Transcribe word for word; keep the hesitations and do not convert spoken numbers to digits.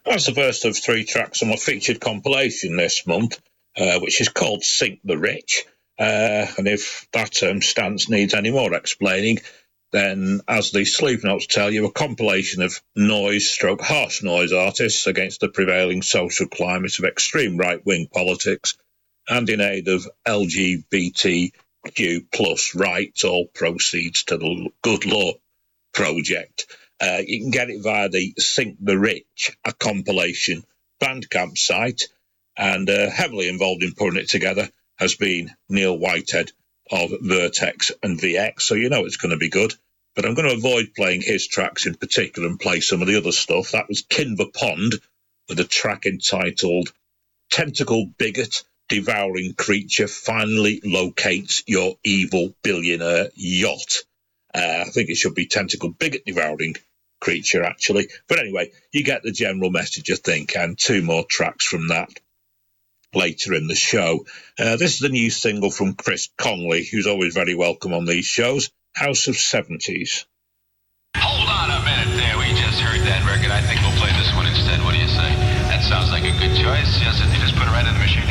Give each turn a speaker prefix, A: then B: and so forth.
A: That's the first of three tracks on my featured compilation this month, uh, which is called Sink the Rich. Uh, and if that um, stance needs any more explaining, then, as the sleeve notes tell you, a compilation of noise stroke harsh noise artists against the prevailing social climate of extreme right-wing politics and in aid of L G B T Q plus rights, all proceeds to the Good Law Project. Uh, you can get it via the Sink the Rich, a compilation Bandcamp site, and uh, heavily involved in putting it together has been Neil Whitehead of Vertex and V X, so you know it's going to be good. But I'm going to avoid playing his tracks in particular and play some of the other stuff. That was Kinver Pond with a track entitled Tentacle Bigot Devouring Creature Finally Locates Your Evil Billionaire Yacht. Uh, I think it should be Tentacle Bigot Devouring Creature, actually. But anyway, you get the general message, I think, and two more tracks from that later in the show. Uh, this is the new single from Chris Conley, who's always very welcome on these shows, House of seventies.
B: Hold on a minute there. We just heard that record. I think we'll play this one instead. What do you say? That sounds like a good choice. Yes, you just put it right in the machine.